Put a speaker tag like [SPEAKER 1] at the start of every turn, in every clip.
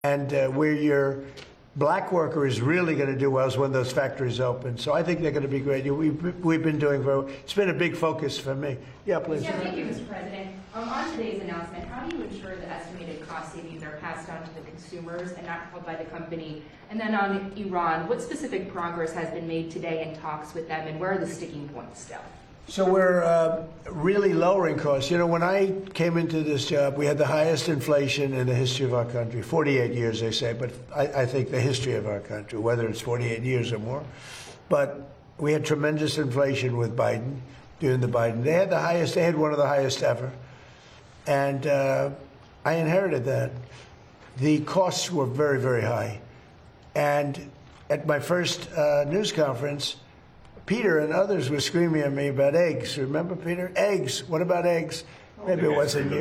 [SPEAKER 1] And where your black worker is really going to do well is when those factories open. So I think they're going to be great. We've been doing very well. It's been a big focus for me. Yeah, please.
[SPEAKER 2] Yeah, thank you, Mr. President. On today's announcement, how do you ensure the estimated cost savings are passed on to the consumers and not held by the company? And then on Iran, what specific progress has been made today in talks with them, and where are the sticking points still?
[SPEAKER 1] So we're really lowering costs. You know, when I came into this job, we had the highest inflation in the history of our country. 48 years, they say, but I think the history of our country, whether it's 48 years or more. But we had tremendous inflation with Biden, during the Biden. They had one of the highest ever. And I inherited that. The costs were very, very high. And at my first news conference, Peter and others were screaming at me about eggs. Remember, Peter? Eggs. What about eggs? Maybe it wasn't you,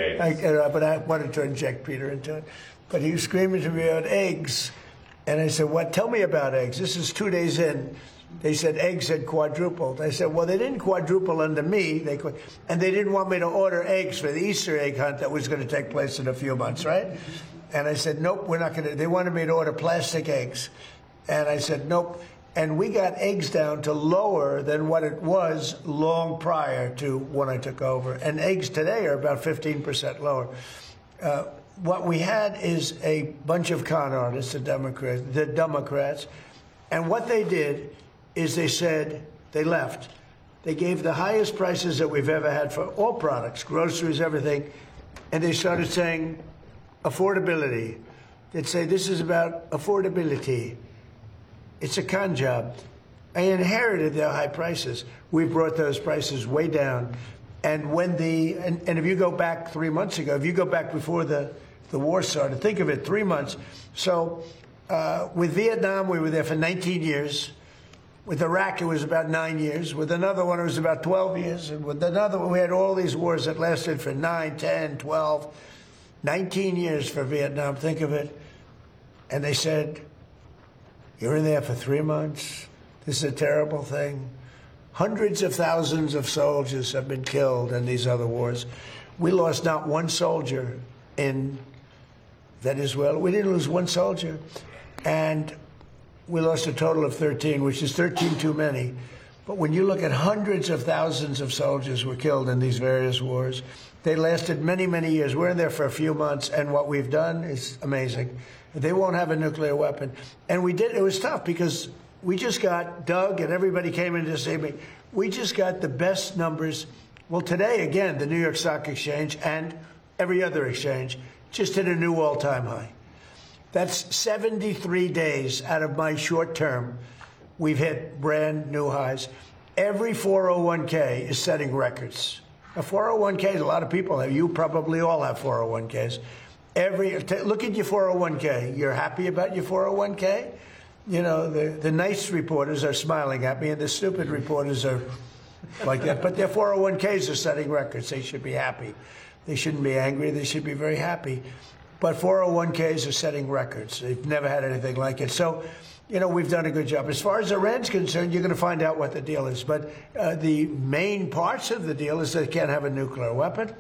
[SPEAKER 1] but I wanted to inject Peter into it. But he was screaming to me about eggs. And I said, what? Tell me about eggs. This is 2 days in. They said eggs had quadrupled. I said, well, they didn't quadruple under me. And they didn't want me to order eggs for the Easter egg hunt that was going to take place in a few months, right? And I said, nope, we're not going to. They wanted me to order plastic eggs. And I said, nope. And we got eggs down to lower than what it was long prior to when I took over. And eggs today are about 15% lower. What we had is a bunch of con artists, the Democrats. And what they did is they said, they left. They gave the highest prices that we've ever had for all products, groceries, everything. And they started saying affordability. They'd say, this is about affordability. It's a con job. I inherited their high prices. We brought those prices way down. And when and if you go back 3 months ago, if you go back before the war started, think of it, 3 months. So with Vietnam, we were there for 19 years. With Iraq, it was about 9 years. With another one, it was about 12 years. And with another one, we had all these wars that lasted for 9, 10, 12, 19 years for Vietnam. Think of it. And they said, you're in there for 3 months. This is a terrible thing. Hundreds of thousands of soldiers have been killed in these other wars. We lost not one soldier in Venezuela. We didn't lose one soldier. And we lost a total of 13, which is 13 too many. But when you look at hundreds of thousands of soldiers were killed in these various wars, they lasted many, many years. We're in there for a few months, and what we've done is amazing. They won't have a nuclear weapon. And we did. It was tough because we just got, Doug and everybody came in to see me, we just got the best numbers. Well, today, again, the New York Stock Exchange and every other exchange just hit a new all-time high. That's 73 days out of my short term. We've hit brand new highs. Every 401k is setting records. A 401k, a lot of people have. You probably all have 401ks. Look at your 401k. You're happy about your 401k? You know, the nice reporters are smiling at me, and the stupid reporters are like that. But their 401ks are setting records. They should be happy. They shouldn't be angry. They should be very happy. But 401ks are setting records. They've never had anything like it. So, you know, we've done a good job. As far as Iran's concerned, you're going to find out what the deal is. But the main parts of the deal is they can't have a nuclear weapon.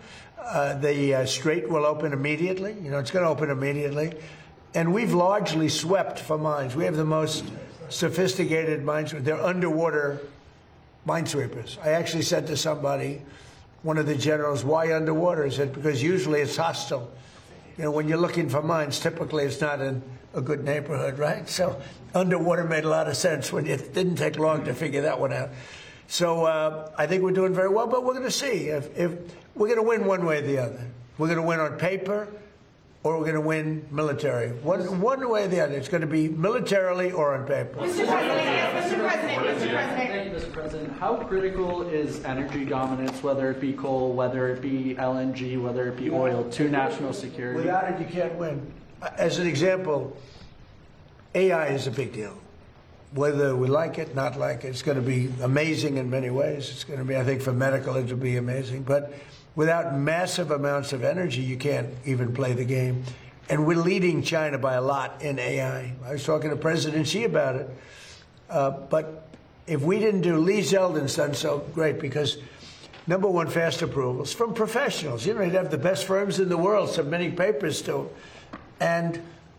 [SPEAKER 1] The Strait will open immediately. You know, it's going to open immediately. And we've largely swept for mines. We have the most sophisticated mines. They're underwater minesweepers. I actually said to somebody, one of the generals, why underwater? He said, because usually it's hostile. You know, when you're looking for mines, typically it's not in a good neighborhood, right? So underwater made a lot of sense when it didn't take long to figure that one out. So I think we're doing very well, but we're going to see if we're going to win one way or the other. We're going to win on paper, or we're going to win military. One way or the other. It's going to be militarily or on paper.
[SPEAKER 2] Mr. President.
[SPEAKER 3] Thank you, Mr. President. How critical is energy dominance, whether it be coal, whether it be LNG, whether it be oil, to national security?
[SPEAKER 1] Without it, you can't win. As an example, AI is a big deal. Whether we like it, not like it, it's going to be amazing in many ways. It's going to be, I think, for medical, it'll be amazing. But without massive amounts of energy, you can't even play the game. And we're leading China by a lot in AI. I was talking to President Xi about it. But if we didn't do, Lee Zeldin's done so great because, number one, fast approvals from professionals. You know, you'd have the best firms in the world submitting papers to them. And